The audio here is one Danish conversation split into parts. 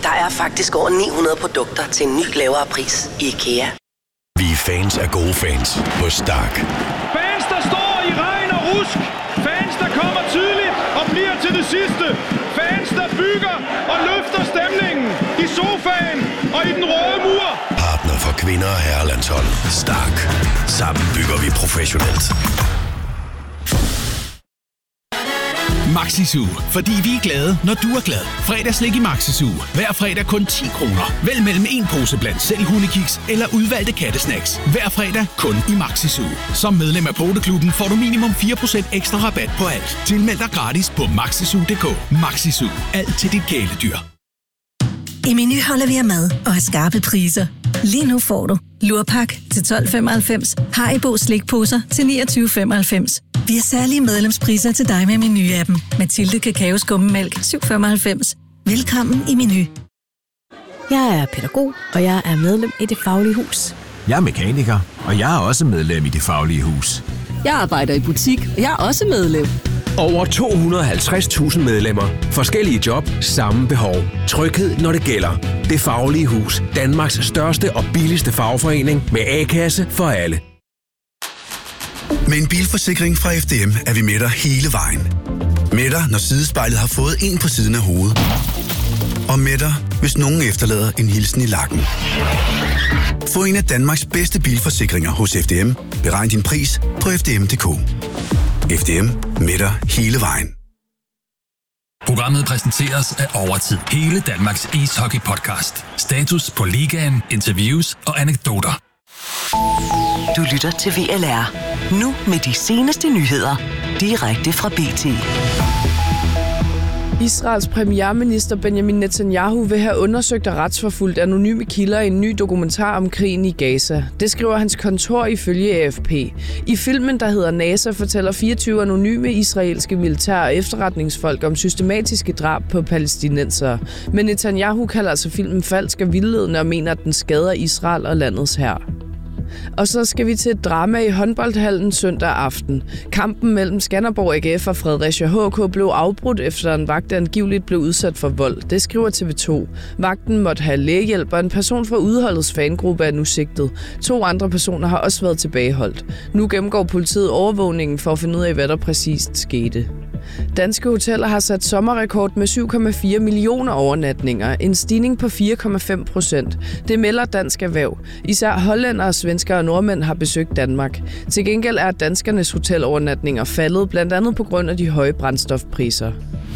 Der er faktisk over 900 produkter til en ny lavere pris i IKEA. Vi er fans af gode fans på Stark. Fans, der står i regn og rusk. Fans, der kommer tidligt og bliver til det sidste. Fans, der bygger og løfter stemningen i sofaen og i den røde mur. Partner for kvinder og herrelandshold. Stark. Sammen bygger vi professionelt. Maxi-Zoo, fordi vi er glade, når du er glad. Fredagslik i Maxi-Zoo. Hver fredag kun 10 kroner. Vælg mellem en pose blandt selv hundekiks eller udvalgte kattesnacks. Hver fredag kun i Maxi-Zoo. Som medlem af Poteklubben får du minimum 4% ekstra rabat på alt. Tilmeld dig gratis på maxizoo.dk. Maxi-Zoo. Alt til dit kæledyr. I Meny holder vi af mad og har skarpe priser. Lige nu får du lurpak til 12,95, Haribo slikposer til 29,95. Vi har særlige medlemspriser til dig med Meny-appen. Mathilde Kakaoskummemælk 7,95. Velkommen i Meny. Jeg er pædagog, og jeg er medlem i Det Faglige Hus. Jeg er mekaniker, og jeg er også medlem i Det Faglige Hus. Jeg arbejder i butik, og jeg er også medlem. Over 250.000 medlemmer. Forskellige job, samme behov. Tryghed, når det gælder. Det Faglige Hus. Danmarks største og billigste fagforening med A-kasse for alle. Med en bilforsikring fra FDM er vi med dig hele vejen. Med dig, når sidespejlet har fået en på siden af hovedet. Og med dig, hvis nogen efterlader en hilsen i lakken. Få en af Danmarks bedste bilforsikringer hos FDM. Beregn din pris på FDM.dk. FDM med dig hele vejen. Programmet præsenteres af Overtid. Hele Danmarks ishockey-podcast. Status på ligaen, interviews og anekdoter. Du lytter til VLR. Nu med de seneste nyheder. Direkte fra BT. Israels premierminister Benjamin Netanyahu vil have undersøgt og retsforfulgt anonyme kilder i en ny dokumentar om krigen i Gaza. Det skriver hans kontor ifølge AFP. I filmen, der hedder NASA, fortæller 24 anonyme israelske militær- og efterretningsfolk om systematiske drab på palæstinensere. Men Netanyahu kalder altså filmen falsk og vildledende og mener, at den skader Israel og landets hær. Og så skal vi til et drama i håndboldhallen søndag aften. Kampen mellem Skanderborg AGF og Fredericia HK blev afbrudt efter en vagt angiveligt blev udsat for vold. Det skriver TV2. Vagten måtte have lægehjælp, og en person fra udholdets fangruppe er nu sigtet. 2 andre personer har også været tilbageholdt. Nu gennemgår politiet overvågningen for at finde ud af, hvad der præcist skete. Danske hoteller har sat sommerrekord med 7,4 millioner overnatninger, en stigning på 4,5%. Det melder Dansk Erhverv. Især hollændere, svenskere og nordmænd har besøgt Danmark. Til gengæld er danskernes hotelovernatninger faldet, blandt andet på grund af de høje brændstofpriser.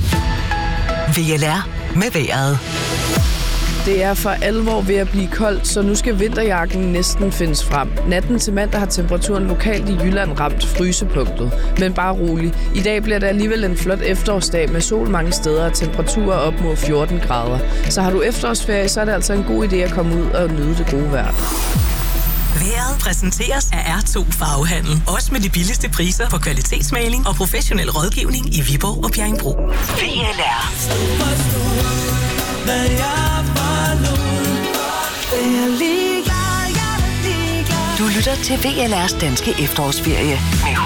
VLR med vejret. Det er for alvor ved at blive koldt, så nu skal vinterjakken næsten findes frem. Natten til mandag har temperaturen lokalt i Jylland ramt frysepunktet. Men bare rolig. I dag bliver det alligevel en flot efterårsdag med sol mange steder og temperaturer op mod 14 grader. Så har du efterårsferie, så er det altså en god idé at komme ud og nyde det gode vejr. Vejret præsenteres af R2 Farvehandel. Også med de billigste priser på kvalitetsmaling og professionel rådgivning i Viborg og Bjerringbro. VLR. Du lytter til VLR's danske efterårsferie med